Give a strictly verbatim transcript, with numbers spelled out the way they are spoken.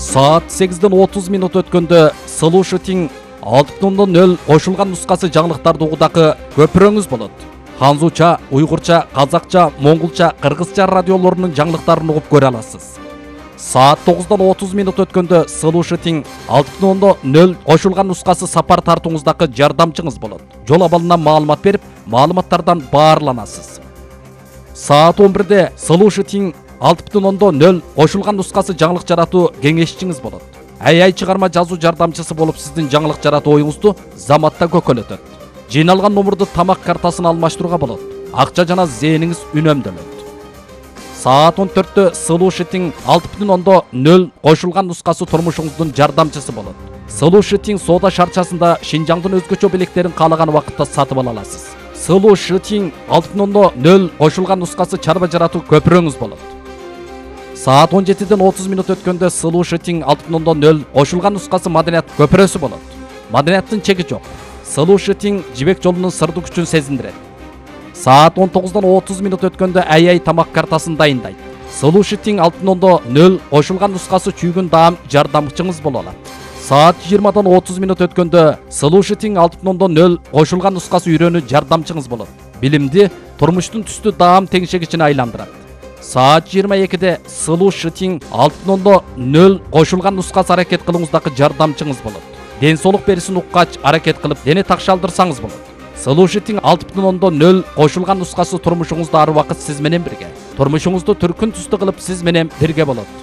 Saat сегизден отуз минут өткөндө Слушатиң алты бүтүн нөл кошулган нускасы жаңылыктарды угудагы көпүрөңүз болот. Ханзуча, уйгурча, казакча, моңголча, кыргызча радиолорунун жаңылыктарын угуп көрө аласыз. Saat тогуздан отуз минут өткөндө Слушатиң алты бүтүн нөл кошулган нускасы сапар тартууңуздагы жардамчыңыз болот. Жол абалынан маалымат берип, маалыматтардан баарланасыз. Saat он бирде Слушатиң алты бүтүн нөл кошулган нускасы жаңылык жаратуу кеңешчиңиз болот. Ай-ай чыгарма жазуу жардамчысы болуп сиздин жаңылык жаратуу оюңузду заматта көкөлөтөт. Жыйналган номурду тамак картасына алмаштырууга болот. Акча жана зээниңиз үнөмдөлөт. Saat он төрттө Слушатиң алты бүтүн нөл кошулган нускасы турмушуңуздун жардамчысы болот. Слушатиң соода шарчасында Шинжаңдын өзгөчө белектерин каалаган убакытта сатып ала аласыз. Слушатиң алты бүтүн нөл кошулган нускасы чарба жаратуу көпүрөңүз болот. Saat он жетиден отуз минут өткөндө Слушатиң алты бүтүн нөл кошулган нускасы маданият көпүрөсү болот. Маданияттын чеги жок. Слушатиң жибек жолунун сырдуу күчүн сезиндирет. Saat он тогуздан отуз минут өткөндө ай-ай тамак картасын дайындайт. Слушатиң алты бүтүн нөл кошулган нускасы чүйгүн даам жардамчыңыз боло алат. Saat жыйырмадан отуз минут өткөндө Слушатиң алты бүтүн нөл кошулган нускасы үйрөнүү жардамчыңыз болот. Билимди турмуштун түстүү даам теңшегичине айландырат. Saat жыйырма экиде Слушатиң алты бүтүн нөл кошулган нускасы аракет кылууңуздагы жардамчыңыз болот. Ден соолук берисин уккач аракет кылып дене такшалдырсаңыз болот. Слушатиң алты бүтүн нөл кошулган нускасы турмушуңузда ар убакыт сиз менен бирге. Турмушуңузду түркүн түстүү кылып сиз менен бирге болот.